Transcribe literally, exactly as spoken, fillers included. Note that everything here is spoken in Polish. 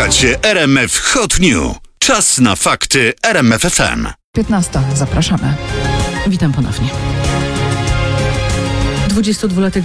Słuchacie R M F Hot New. Czas na fakty R M F F M. piętnasta. Zapraszamy. Witam ponownie. dwudziestodwulatek